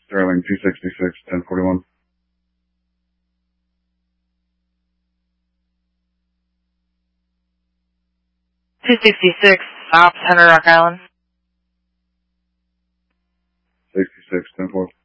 Sterling 266, 1041. South Center, Rock Island. 66, 10-4.